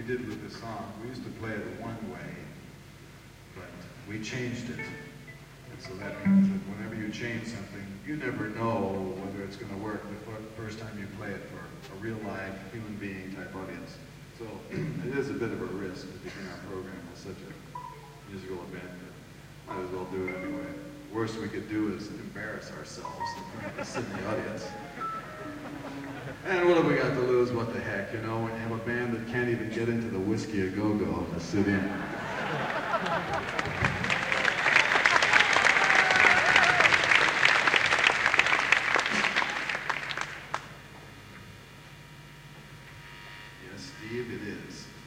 did with this song. We used to play it one way, but we changed it. And so that means that whenever you change something, you never know whether it's going to work the first time you play it for a real live human being type audience. So it is a bit of a risk to begin our program with such a musical event, but might as well do it anyway. Worst we could do is embarrass ourselves in front of the Sydney audience. And what have we got to lose? What the heck, you know, when you have a band that can't even get into the Whiskey A Go-Go to sit in. Yes, Steve, it is.